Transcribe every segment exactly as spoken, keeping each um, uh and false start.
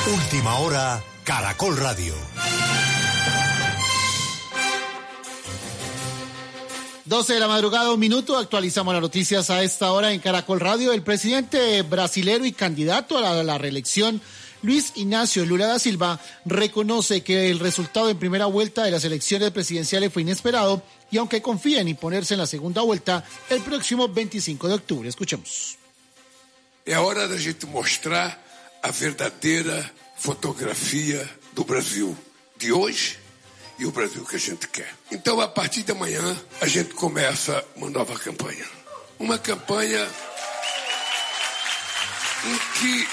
Última hora, Caracol Radio. doce de la madrugada, un minuto, actualizamos las noticias a esta hora en Caracol Radio. El presidente brasilero y candidato a la, la reelección, Luis Ignacio Lula da Silva, reconoce que el resultado en primera vuelta de las elecciones presidenciales fue inesperado y aunque confía en imponerse en la segunda vuelta el próximo veinticinco de octubre. Escuchemos. É hora da gente mostrar a verdadeira fotografia do Brasil de hoje e o Brasil que a gente quer. Então, a partir de amanhã, a gente começa uma nova campanha. Uma campanha em que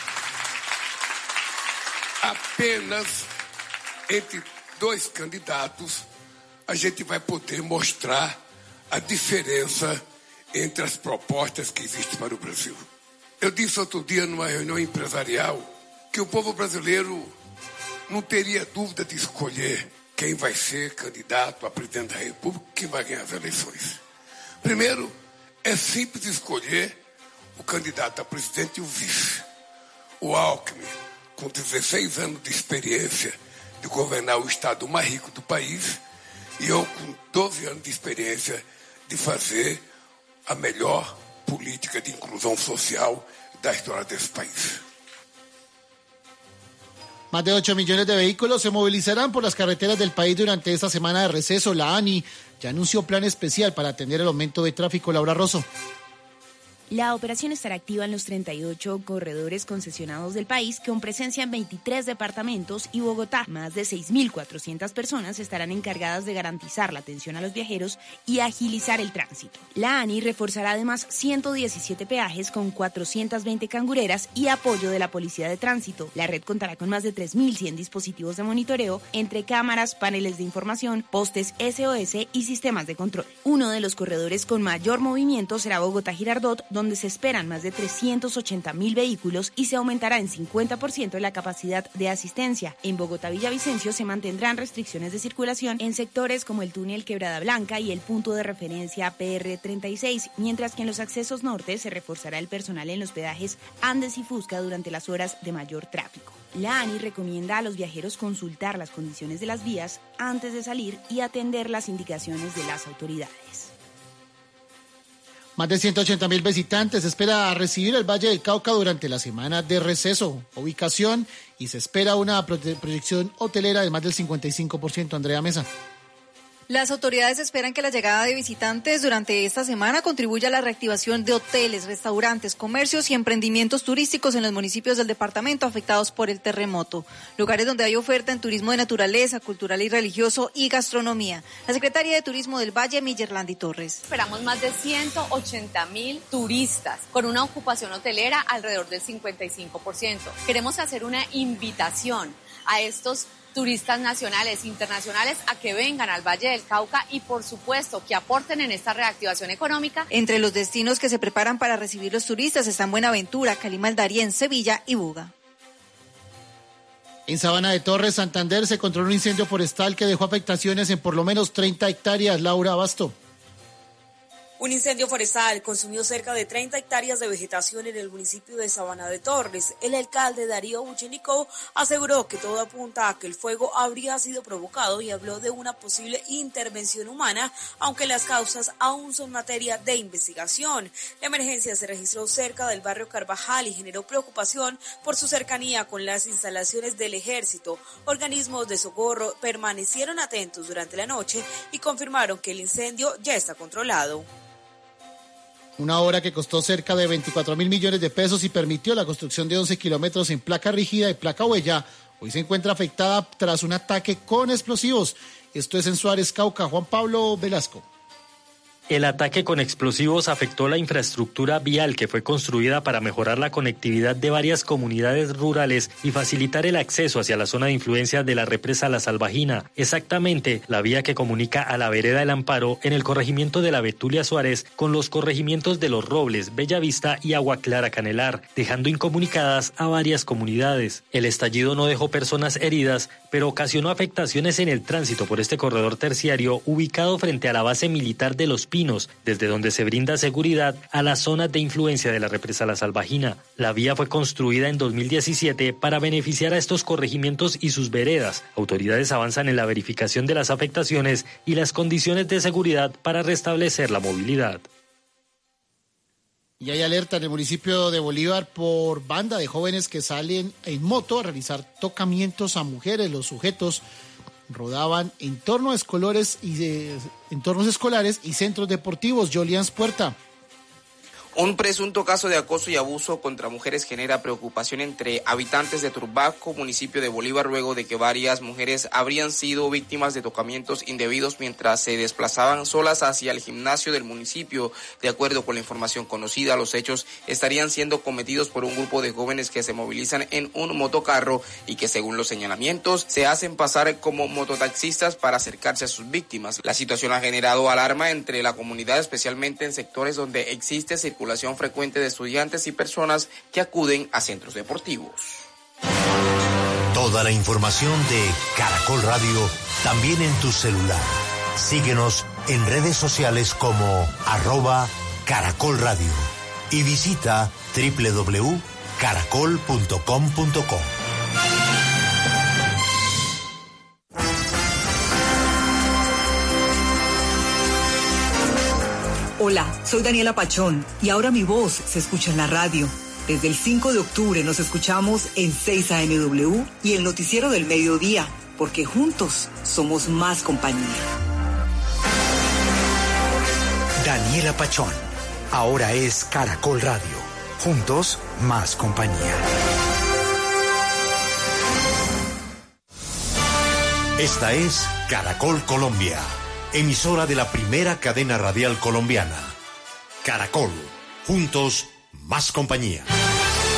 apenas entre dois candidatos a gente vai poder mostrar a diferença entre as propostas que existem para o Brasil. Eu disse outro dia numa reunião empresarial que o povo brasileiro não teria dúvida de escolher quem vai ser candidato a presidente da República, quem vai ganhar as eleições. Primeiro, é simples escolher o candidato a presidente e o vice. O Alckmin, com dezesseis anos de experiência de governar o estado mais rico do país, e eu com doze anos de experiência de fazer a melhor política de inclusão social da história desse país. Más de ocho millones de vehículos se movilizarán por las carreteras del país durante esta semana de receso. La ANI ya anunció plan especial para atender el aumento de tráfico. Laura Rosso. La operación estará activa en los treinta y ocho corredores concesionados del país, con presencia en veintitrés departamentos y Bogotá. Más de seis mil cuatrocientas personas estarán encargadas de garantizar la atención a los viajeros y agilizar el tránsito. La ANI reforzará además ciento diecisiete peajes con cuatrocientas veinte cangureras y apoyo de la Policía de Tránsito. La red contará con más de tres mil cien dispositivos de monitoreo, entre cámaras, paneles de información, postes S O S y sistemas de control. Uno de los corredores con mayor movimiento será Bogotá-Girardot, donde se esperan más de trescientos ochenta mil vehículos y se aumentará en cincuenta por ciento la capacidad de asistencia. En Bogotá-Villavicencio se mantendrán restricciones de circulación en sectores como el túnel Quebrada Blanca y el punto de referencia P R treinta y seis, mientras que en los accesos norte se reforzará el personal en los peajes Andes y Fusca durante las horas de mayor tráfico. La ANI recomienda a los viajeros consultar las condiciones de las vías antes de salir y atender las indicaciones de las autoridades. Más de ciento ochenta mil visitantes se espera recibir el Valle del Cauca durante la semana de receso, ubicación, y se espera una proyección hotelera de más del cincuenta y cinco por ciento. Andrea Mesa. Las autoridades esperan que la llegada de visitantes durante esta semana contribuya a la reactivación de hoteles, restaurantes, comercios y emprendimientos turísticos en los municipios del departamento afectados por el terremoto, lugares donde hay oferta en turismo de naturaleza, cultural y religioso y gastronomía. La secretaria de Turismo del Valle, Millerlandi Torres. Esperamos más de ciento ochenta mil turistas, con una ocupación hotelera alrededor del cincuenta y cinco por ciento. Queremos hacer una invitación a estos turistas nacionales e internacionales a que vengan al Valle del Cauca y, por supuesto, que aporten en esta reactivación económica. Entre los destinos que se preparan para recibir los turistas están Buenaventura, Calima al Darién, Sevilla y Buga. En Sabana de Torres, Santander, se controló un incendio forestal que dejó afectaciones en por lo menos treinta hectáreas. Laura Abasto. Un incendio forestal consumió cerca de treinta hectáreas de vegetación en el municipio de Sabana de Torres. El alcalde Darío Buchenicó aseguró que todo apunta a que el fuego habría sido provocado y habló de una posible intervención humana, aunque las causas aún son materia de investigación. La emergencia se registró cerca del barrio Carvajal y generó preocupación por su cercanía con las instalaciones del ejército. Organismos de socorro permanecieron atentos durante la noche y confirmaron que el incendio ya está controlado. Una obra que costó cerca de veinticuatro mil millones de pesos y permitió la construcción de once kilómetros en placa rígida y placa huella, hoy se encuentra afectada tras un ataque con explosivos. Esto es en Suárez, Cauca. Juan Pablo Velasco. El ataque con explosivos afectó la infraestructura vial que fue construida para mejorar la conectividad de varias comunidades rurales y facilitar el acceso hacia la zona de influencia de la represa La Salvajina, exactamente la vía que comunica a la vereda del Amparo en el corregimiento de la Betulia Suárez con los corregimientos de Los Robles, Bellavista y Agua Clara Canelar, dejando incomunicadas a varias comunidades. El estallido no dejó personas heridas, pero ocasionó afectaciones en el tránsito por este corredor terciario ubicado frente a la base militar de Los Pinos, desde donde se brinda seguridad a las zonas de influencia de la represa La Salvajina. La vía fue construida en dos mil diecisiete para beneficiar a estos corregimientos y sus veredas. Autoridades avanzan en la verificación de las afectaciones y las condiciones de seguridad para restablecer la movilidad. Y hay alerta en el municipio de Bolívar por banda de jóvenes que salen en moto a realizar tocamientos a mujeres. Los sujetos rodaban entornos escolares y de, entornos escolares y centros deportivos. Jolians Puerta. Un presunto caso de acoso y abuso contra mujeres genera preocupación entre habitantes de Turbaco, municipio de Bolívar, luego de que varias mujeres habrían sido víctimas de tocamientos indebidos mientras se desplazaban solas hacia el gimnasio del municipio. De acuerdo con la información conocida, los hechos estarían siendo cometidos por un grupo de jóvenes que se movilizan en un motocarro y que, según los señalamientos, se hacen pasar como mototaxistas para acercarse a sus víctimas. La situación ha generado alarma entre la comunidad, especialmente en sectores donde existe circulación frecuente de estudiantes y personas que acuden a centros deportivos. Toda la información de Caracol Radio también en tu celular. Síguenos en redes sociales como arroba Caracol Radio y visita doble u doble u doble u punto caracol punto com punto co. Hola, soy Daniela Pachón y ahora mi voz se escucha en la radio. Desde el cinco de octubre nos escuchamos en seis A M W y el noticiero del mediodía, porque juntos somos más compañía. Daniela Pachón, ahora es Caracol Radio. Juntos, más compañía. Esta es Caracol Colombia, emisora de la primera cadena radial colombiana. Caracol, juntos, más compañía.